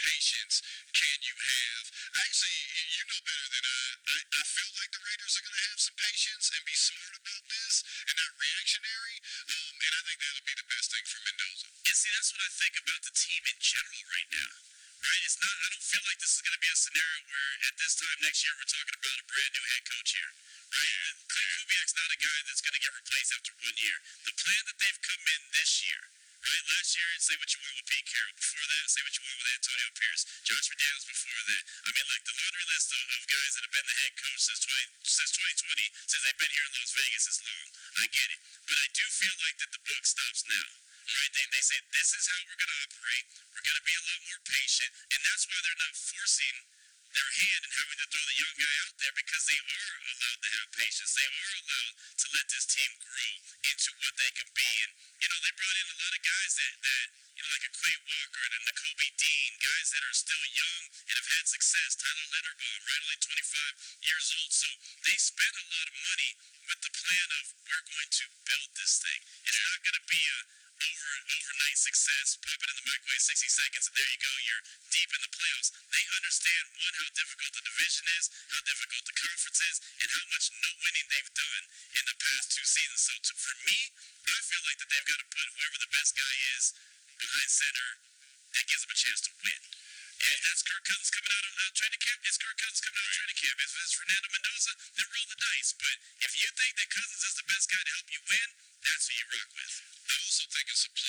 patience can you have? Actually, you know better than I feel like the Raiders are going to have some patience and be smart about this and not reactionary. And I think that'll be the best thing for Mendoza. And see, that's what I think about the team in general right now. Right? It's not. I don't feel like this is going to be a scenario where at this time next year we're talking about a brand new head coach here. Right? Clay Kubiak's not a guy that's going to get replaced after 1 year. The plan that they've come in this year. Right, last year, say what you want with Pete Carroll. Before that, say what you want with Antonio Pierce. Josh McDaniels before that. I mean, like the laundry list of guys that have been the head coach since 2020, since they've been here in Las Vegas is long. I get it. But I do feel like that the buck stops now. Right? They say this is how we're going to operate. We're going to be a lot more patient. And that's why they're not forcing their hand and having to throw the young guy out there because they are allowed to have patience. They are allowed to let this team grow into what they can be. And, they brought in a lot of guys that like a Quay Walker and a Nakobe Dean, guys that are still young and have had success. Tyler Linderbaum, right, only 25 years old. So they spent a lot of money with the plan of we're going to build this thing. It's not going to be a overnight success. Pop it in the microwave 60 seconds and there you go. You're deep in the playoffs. They understand, one, how difficult the division is, how difficult the conference is, and how much no winning they've done in the past 2 seasons. So for me, I feel like that they've got to put whoever the best guy is behind center that gives them a chance to win. And if that's Kirk Cousins coming out of training camp, it's Kirk Cousins coming out of training camp. If it's Fernando Mendoza, then roll the dice. But if you think that Cousins is the best guy to help you win, that's who you rock with. I also think it's a